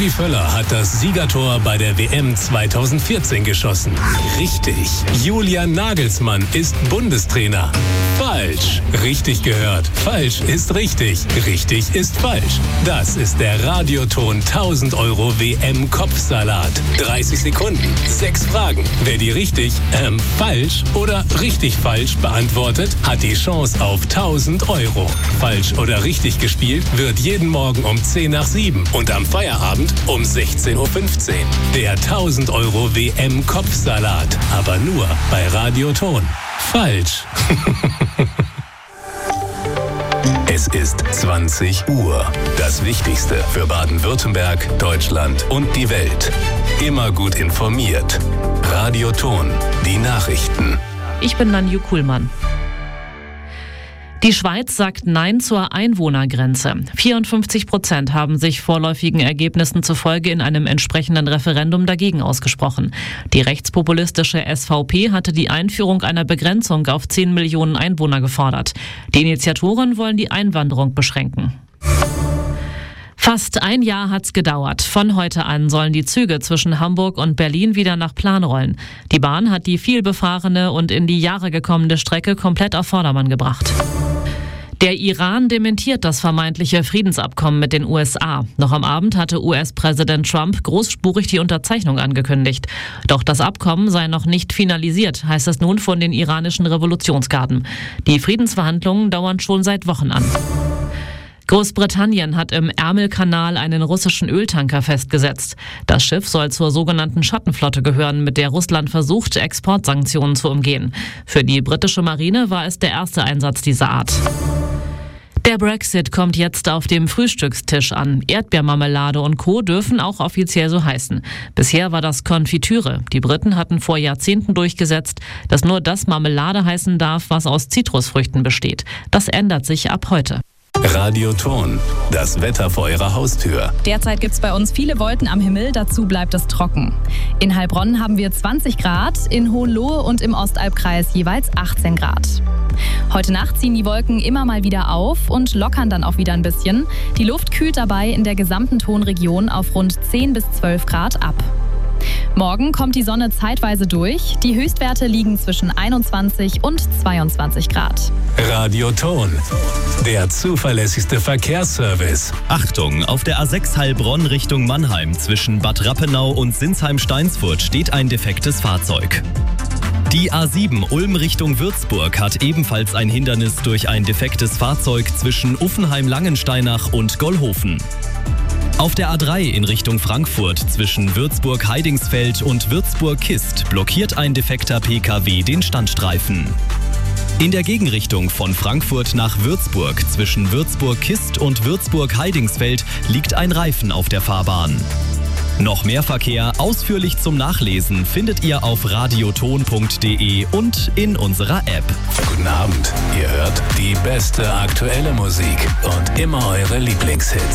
Rudi Völler hat das Siegertor bei der WM 2014 geschossen. Richtig. Julian Nagelsmann ist Bundestrainer. Falsch. Richtig gehört. Falsch ist richtig. Richtig ist falsch. Das ist der Radioton 1000 € WM-Kopfsalat. 30 Sekunden, 6 Fragen. Wer die richtig, falsch oder richtig falsch beantwortet, hat die Chance auf 1000 €. Falsch oder richtig gespielt wird jeden Morgen um 10 nach 7 und am Feierabend um 16:15 Uhr. Der 1000 € WM-Kopfsalat. Aber nur bei Radioton. Falsch. Es ist 20 Uhr. Das Wichtigste für Baden-Württemberg, Deutschland und die Welt. Immer gut informiert. Radioton. Die Nachrichten. Ich bin Nanju Kuhlmann. Die Schweiz sagt Nein zur Einwohnergrenze. 54% haben sich vorläufigen Ergebnissen zufolge in einem entsprechenden Referendum dagegen ausgesprochen. Die rechtspopulistische SVP hatte die Einführung einer Begrenzung auf 10 Millionen Einwohner gefordert. Die Initiatoren wollen die Einwanderung beschränken. Fast ein Jahr hat's gedauert. Von heute an sollen die Züge zwischen Hamburg und Berlin wieder nach Plan rollen. Die Bahn hat die vielbefahrene und in die Jahre gekommene Strecke komplett auf Vordermann gebracht. Der Iran dementiert das vermeintliche Friedensabkommen mit den USA. Noch am Abend hatte US-Präsident Trump großspurig die Unterzeichnung angekündigt. Doch das Abkommen sei noch nicht finalisiert, heißt es nun von den iranischen Revolutionsgarden. Die Friedensverhandlungen dauern schon seit Wochen an. Großbritannien hat im Ärmelkanal einen russischen Öltanker festgesetzt. Das Schiff soll zur sogenannten Schattenflotte gehören, mit der Russland versucht, Exportsanktionen zu umgehen. Für die britische Marine war es der erste Einsatz dieser Art. Der Brexit kommt jetzt auf dem Frühstückstisch an. Erdbeermarmelade und Co. dürfen auch offiziell so heißen. Bisher war das Konfitüre. Die Briten hatten vor Jahrzehnten durchgesetzt, dass nur das Marmelade heißen darf, was aus Zitrusfrüchten besteht. Das ändert sich ab heute. Radioton. Das Wetter vor Ihrer Haustür. Derzeit gibt es bei uns viele Wolken am Himmel, dazu bleibt es trocken. In Heilbronn haben wir 20 Grad, in Hohenlohe und im Ostalbkreis jeweils 18 Grad. Heute Nacht ziehen die Wolken immer mal wieder auf und lockern dann auch wieder ein bisschen. Die Luft kühlt dabei in der gesamten Tonregion auf rund 10 bis 12 Grad ab. Morgen kommt die Sonne zeitweise durch. Die Höchstwerte liegen zwischen 21 und 22 Grad. Radioton. Der zuverlässigste Verkehrsservice. Achtung, auf der A6 Heilbronn Richtung Mannheim zwischen Bad Rappenau und Sinsheim-Steinsfurt steht ein defektes Fahrzeug. Die A7 Ulm Richtung Würzburg hat ebenfalls ein Hindernis durch ein defektes Fahrzeug zwischen Uffenheim-Langensteinach und Gollhofen. Auf der A3 in Richtung Frankfurt zwischen Würzburg-Heidingsfeld und Würzburg-Kist blockiert ein defekter PKW den Standstreifen. In der Gegenrichtung von Frankfurt nach Würzburg zwischen Würzburg-Kist und Würzburg-Heidingsfeld liegt ein Reifen auf der Fahrbahn. Noch mehr Verkehr ausführlich zum Nachlesen findet ihr auf radioton.de und in unserer App. Guten Abend. Ihr hört die beste aktuelle Musik und immer eure Lieblingshits.